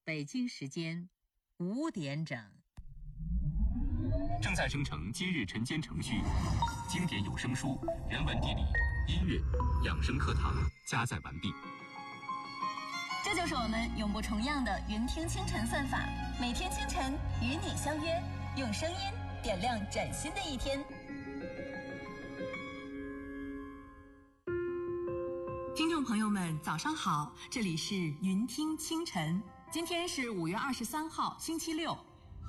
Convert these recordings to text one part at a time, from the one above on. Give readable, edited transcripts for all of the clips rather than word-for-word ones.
北京时间5点整。 正在生成今日晨间程序，经典有声书、人文地理、音乐、养生课堂加载完毕。 这就是我们永不重样的云听清晨算法，每天清晨与你相约，用声音点亮崭新的一天。听众朋友们，早上好，这里是云听清晨，今天是5月23号，星期六。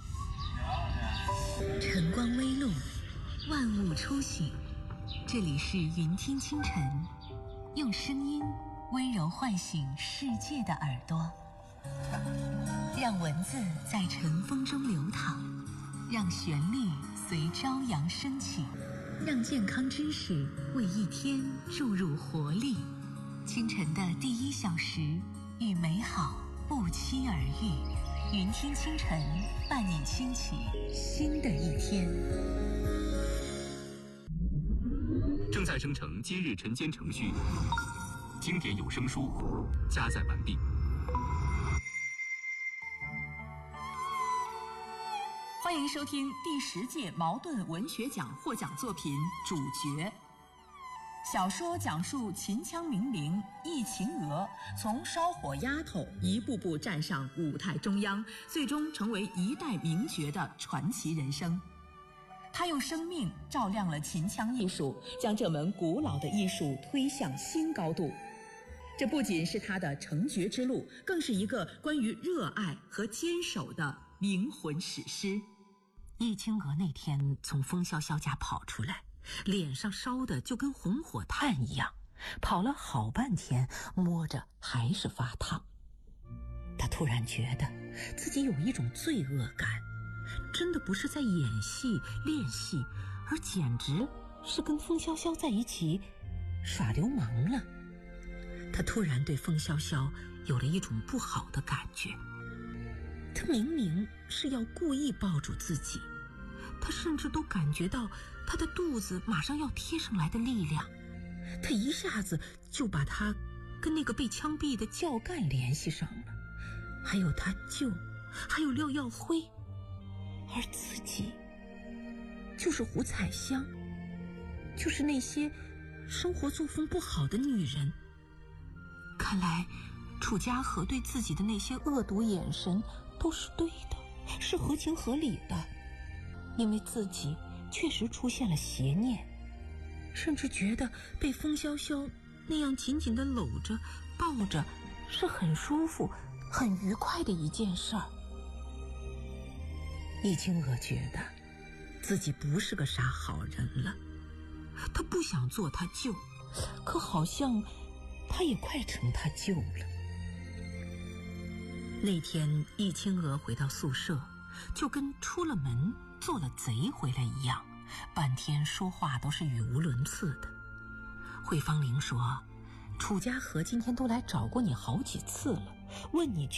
晨光微露，万物初醒，这里是云听清晨，用声音温柔唤醒世界的耳朵，让文字在晨风中流淌，让旋律随朝阳升起，让健康知识为一天注入活力。清晨的第1小时，与美好不期而遇。云听清晨，伴你轻启新的一天。 正在生成今日晨间程序，经典有声书加载完毕。 欢迎收听第10届茅盾文学奖获奖作品《主角》。小说讲述秦腔名伶易秦娥从烧火丫头一步步站上舞台中央，最终成为一代名角的传奇人生。她用生命照亮了秦腔艺术，将这门古老的艺术推向新高度。这不仅是她的成角之路，更是一个关于热爱和坚守的灵魂史诗。 易清娥那天从风萧萧家跑出来，脸上烧的就跟红火炭一样，跑了好半天，摸着还是发烫。他突然觉得自己有一种罪恶感，真的不是在演戏练戏，而简直是跟风萧萧在一起耍流氓了。他突然对风萧萧有了一种不好的感觉，他明明是要故意抱住自己，他甚至都感觉到他的肚子马上要贴上来的力量，他一下子就把他跟那个被枪毙的教干联系上了，还有他舅，还有廖耀辉，而自己就是胡彩香，就是那些生活作风不好的女人。看来楚家和对自己的那些恶毒眼神都是对的，是合情合理的，因为自己确实出现了邪念，甚至觉得被风萧萧那样紧紧地搂着抱着是很舒服很愉快的一件事儿。易清娥觉得自己不是个啥好人了，她不想做他舅，可好像他也快成他舅了。那天易清娥回到宿舍，就跟出了门做了贼回来一样，半天说话都是语无伦次的。惠芳玲说，楚家和今天都来找过你好几次了，问你